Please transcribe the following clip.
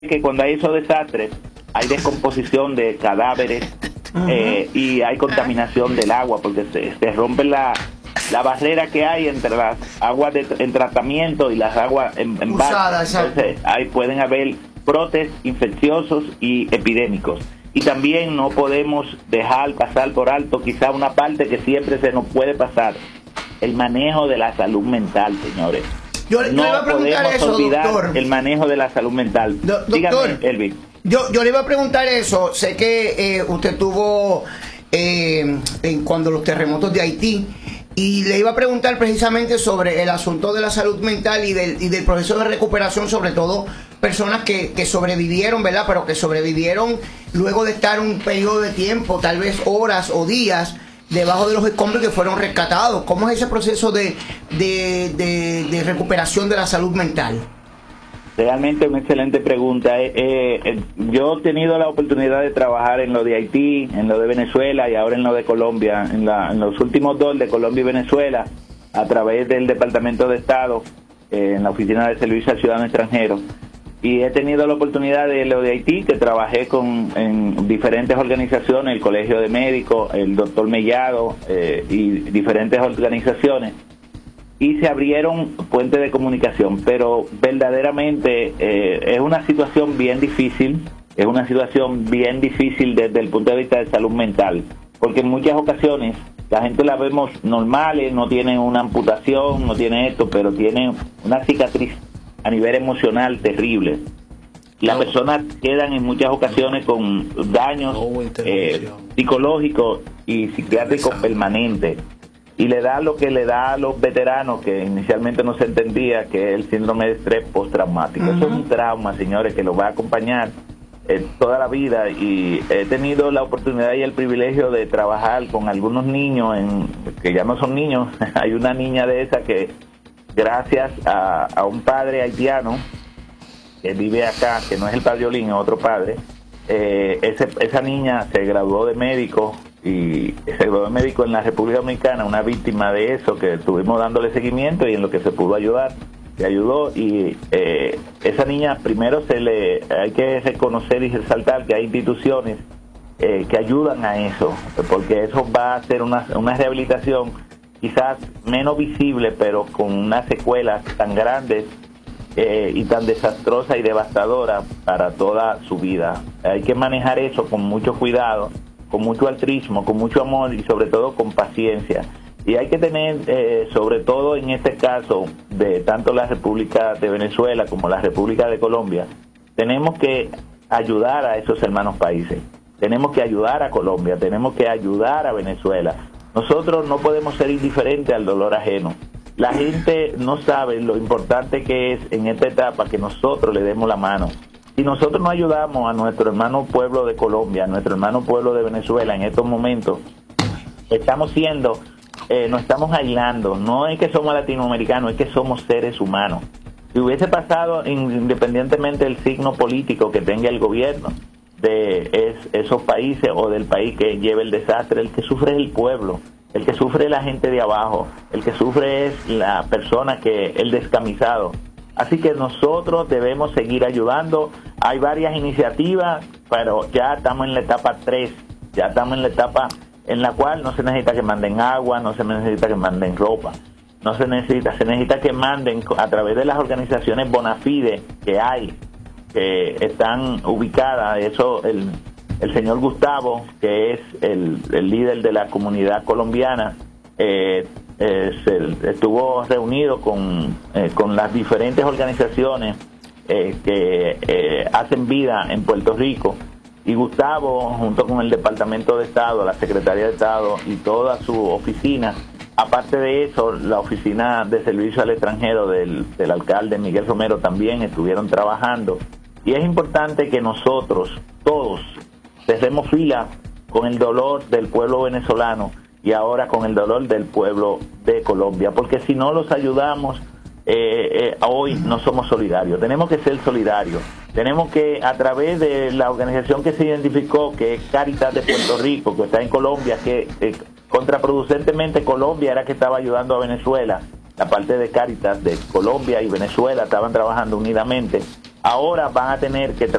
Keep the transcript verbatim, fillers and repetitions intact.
que cuando hay esos desastres hay descomposición de cadáveres uh-huh. eh, y hay contaminación del agua porque se, se rompe la, la barrera que hay entre las aguas de, en tratamiento y las aguas en, en Usada, entonces ahí pueden haber brotes infecciosos y epidémicos. Y también no podemos dejar pasar por alto quizá una parte que siempre se nos puede pasar, el manejo de la salud mental, señores. Yo, yo no le iba a preguntar podemos eso, olvidar doctor. el manejo de la salud mental. Do, doctor, dígame, Elvis. Yo, yo le iba a preguntar eso. Sé que eh, usted tuvo eh, en cuando los terremotos de Haití, y le iba a preguntar precisamente sobre el asunto de la salud mental y del, y del proceso de recuperación, sobre todo personas que, que sobrevivieron, ¿verdad? Pero que sobrevivieron luego de estar un periodo de tiempo, tal vez horas o días, debajo de los escombros, que fueron rescatados. ¿Cómo es ese proceso de, de, de, de recuperación de la salud mental? Realmente una excelente pregunta. Eh, eh, yo he tenido la oportunidad de trabajar en lo de Haití, en lo de Venezuela y ahora en lo de Colombia, en, la, en los últimos dos de Colombia y Venezuela, a través del Departamento de Estado, eh, en la Oficina de Servicio al Ciudadano Extranjero. Y he tenido la oportunidad de lo de Haití, que trabajé con en diferentes organizaciones, el Colegio de Médicos, el doctor Mellado eh, y diferentes organizaciones, y se abrieron puentes de comunicación, pero verdaderamente eh, es una situación bien difícil, es una situación bien difícil desde el punto de vista de salud mental, porque en muchas ocasiones la gente la vemos normales, no tienen una amputación, no tiene esto, pero tienen una cicatriz a nivel emocional terrible. Las no. personas quedan en muchas ocasiones con daños no, eh, psicológicos y psiquiátricos permanentes, y le da lo que le da a los veteranos, que inicialmente no se entendía, que es el síndrome de estrés postraumático. Uh-huh. Eso es un trauma, señores, que los va a acompañar eh, toda la vida, y he tenido la oportunidad y el privilegio de trabajar con algunos niños, en, que ya no son niños. Hay una niña de esa que gracias a, a un padre haitiano que vive acá, que no es el padre Olín, es otro padre, eh, ese, esa niña se graduó de médico, y se graduó de médico en la República Dominicana, una víctima de eso, que estuvimos dándole seguimiento y en lo que se pudo ayudar, se ayudó. Y eh, esa niña, primero se le hay que reconocer y resaltar que hay instituciones eh, que ayudan a eso, porque eso va a ser una, una rehabilitación quizás menos visible, pero con unas secuelas tan grandes eh, y tan desastrosas y devastadoras para toda su vida. Hay que manejar eso con mucho cuidado, con mucho altruismo, con mucho amor y sobre todo con paciencia. Y hay que tener, eh, sobre todo en este caso, de tanto la República de Venezuela como la República de Colombia, tenemos que ayudar a esos hermanos países, tenemos que ayudar a Colombia, tenemos que ayudar a Venezuela. Nosotros no podemos ser indiferentes al dolor ajeno. La gente no sabe lo importante que es en esta etapa que nosotros le demos la mano. Si nosotros no ayudamos a nuestro hermano pueblo de Colombia, a nuestro hermano pueblo de Venezuela en estos momentos, estamos siendo, eh, nos estamos aislando. No es que somos latinoamericanos, es que somos seres humanos. Si hubiese pasado, independientemente del signo político que tenga el gobierno de es, esos países o del país que lleve el desastre, el que sufre es el pueblo, el que sufre es la gente de abajo, el que sufre es la persona que, el descamisado. Así que nosotros debemos seguir ayudando. Hay varias iniciativas, pero ya estamos en la etapa tres, ya estamos en la etapa en la cual no se necesita que manden agua, no se necesita que manden ropa, no se necesita, se necesita que manden a través de las organizaciones bona fide que hay, que están ubicadas. Eso el, el señor Gustavo, que es el, el líder de la comunidad colombiana, eh, eh, se, estuvo reunido con, eh, con las diferentes organizaciones eh, que eh, hacen vida en Puerto Rico, y Gustavo, junto con el Departamento de Estado, la Secretaría de Estado y toda su oficina, aparte de eso, la Oficina de Servicio al Extranjero del, del alcalde Miguel Romero también estuvieron trabajando. Y es importante que nosotros, todos, cerremos fila con el dolor del pueblo venezolano y ahora con el dolor del pueblo de Colombia, porque si no los ayudamos, eh, eh, hoy no somos solidarios. Tenemos que ser solidarios. Tenemos que, a través de la organización que se identificó, que es Cáritas de Puerto Rico, que está en Colombia, que eh, contraproducentemente Colombia era que estaba ayudando a Venezuela, la parte de Cáritas de Colombia y Venezuela estaban trabajando unidamente. ahora van a tener que